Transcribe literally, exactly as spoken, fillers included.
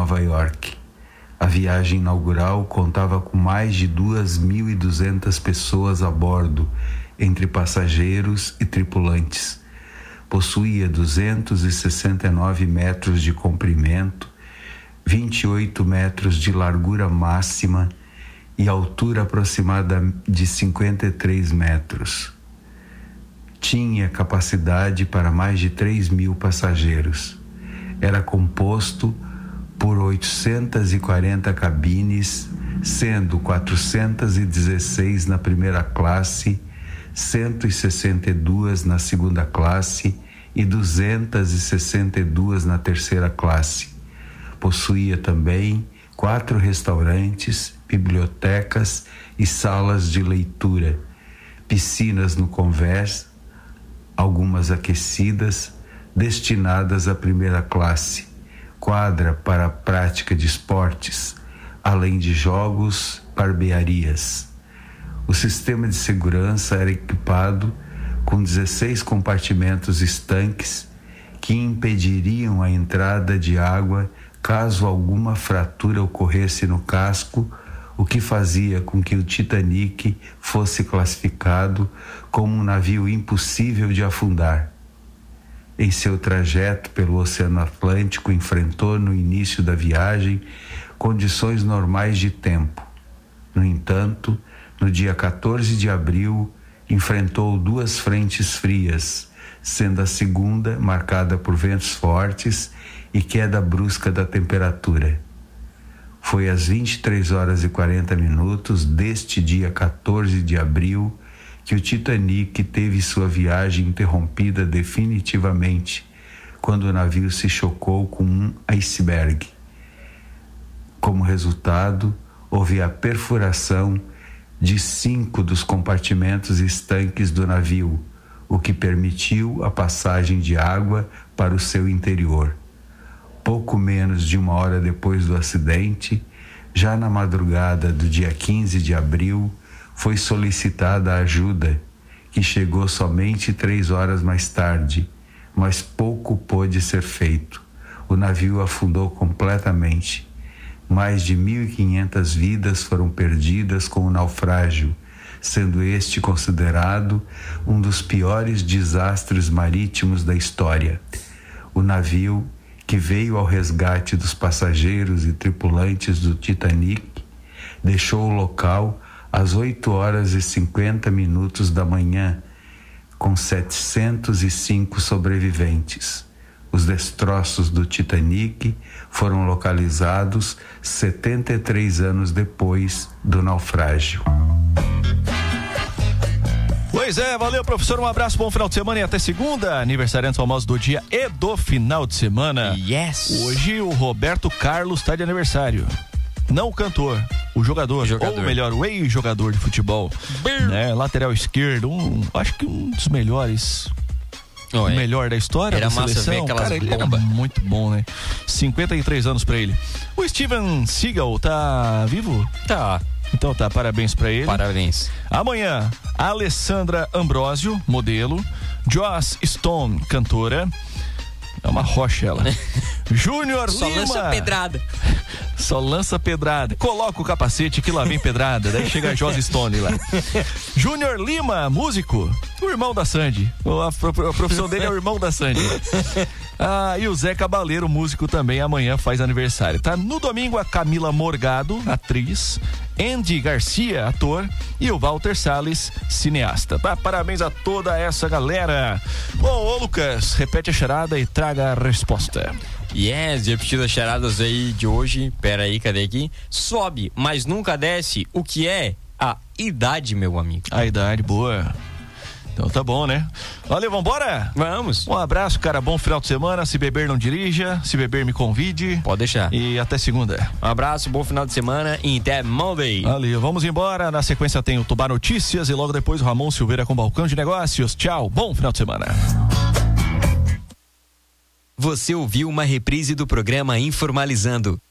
Nova York. A viagem inaugural contava com mais de duas mil e duzentas pessoas a bordo, entre passageiros e tripulantes. Possuía duzentos e sessenta e nove metros de comprimento, vinte e oito metros de largura máxima e altura aproximada de cinquenta e três metros. Tinha capacidade para mais de três mil passageiros. Era composto por oitocentas e quarenta cabines, sendo quatrocentas e dezesseis na primeira classe, cento e sessenta e duas na segunda classe e duzentas e sessenta e duas na terceira classe. Possuía também quatro restaurantes, bibliotecas e salas de leitura, piscinas no convés, algumas aquecidas, destinadas à primeira classe, quadra para a prática de esportes, além de jogos, barbearias. O sistema de segurança era equipado com dezesseis compartimentos estanques que impediriam a entrada de água caso alguma fratura ocorresse no casco, o que fazia com que o Titanic fosse classificado como um navio impossível de afundar. Em seu trajeto pelo Oceano Atlântico, enfrentou no início da viagem condições normais de tempo. No entanto, no dia quatorze de abril, enfrentou duas frentes frias, sendo a segunda marcada por ventos fortes e queda brusca da temperatura. Foi às vinte e três horas e quarenta minutos deste dia quatorze de abril que o Titanic teve sua viagem interrompida definitivamente, quando o navio se chocou com um iceberg. Como resultado, houve a perfuração de cinco dos compartimentos estanques do navio, o que permitiu a passagem de água para o seu interior. Pouco menos de uma hora depois do acidente, já na madrugada do dia quinze de abril, foi solicitada a ajuda, que chegou somente três horas mais tarde, mas pouco pôde ser feito. O navio afundou completamente. Mais de mil e quinhentas vidas foram perdidas com o naufrágio, sendo este considerado um dos piores desastres marítimos da história. O navio, que veio ao resgate dos passageiros e tripulantes do Titanic, deixou o local às oito horas e cinquenta minutos da manhã, com setecentos e cinco sobreviventes. Os destroços do Titanic foram localizados setenta e três anos depois do naufrágio. Pois é, valeu, professor, um abraço, bom final de semana e até segunda, aniversariantes famosos do dia e do final de semana. Yes! Hoje o Roberto Carlos está de aniversário. Não o cantor, o jogador, o jogador. Ou melhor, o ex-jogador de futebol, né? Lateral esquerdo, um, acho que um dos melhores, oh, o é. melhor da história era da massa seleção. ver aquelas Cara, ele era muito bom, né? cinquenta e três anos pra ele. O Steven Seagal tá vivo? Tá. Então tá, parabéns pra ele. Parabéns. Amanhã, Alessandra Ambrosio, modelo. Joss Stone, cantora. É uma rocha ela. Júnior Lima. Só lança pedrada. Só lança pedrada. Coloca o capacete que lá vem pedrada. Daí chega a Joss Stone lá. Júnior Lima, músico. O irmão da Sandy. A, a profissão dele é o irmão da Sandy. Ah, e o Zé Cabaleiro, músico também, amanhã faz aniversário. Tá no domingo a Camila Morgado, atriz. Andy Garcia, ator, e o Walter Salles, cineasta. Tá? Parabéns a toda essa galera. Bom, ô Lucas, repete a charada e traga a resposta. Yes, repetindo as charadas aí de hoje. Pera aí, cadê aqui? Sobe, mas nunca desce. O que é? A idade, meu amigo. A idade, boa. Então tá bom, né? Valeu, vambora? Vamos. Um abraço, cara, bom final de semana. Se beber, não dirija. Se beber, me convide. Pode deixar. E até segunda. Um abraço, bom final de semana e até Monday. Valeu, vamos embora. Na sequência tem o Tubar Notícias e logo depois o Ramon Silveira com Balcão de Negócios. Tchau, bom final de semana. Você ouviu uma reprise do programa Informalizando.